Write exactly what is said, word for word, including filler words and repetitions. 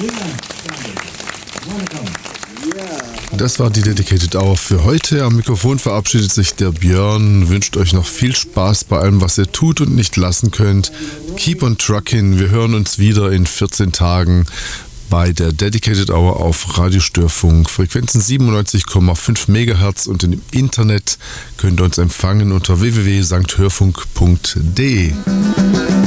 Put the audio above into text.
Das war die Dedicated Hour für heute. Am Mikrofon verabschiedet sich der Björn, wünscht euch noch viel Spaß bei allem, was ihr tut und nicht lassen könnt. Keep on trucking. Wir hören uns wieder in vierzehn Tagen bei der Dedicated Hour auf Radiostörfunk. Frequenzen siebenundneunzig Komma fünf Megahertz und im Internet könnt ihr uns empfangen unter w w w punkt sankt hörfunk punkt d e.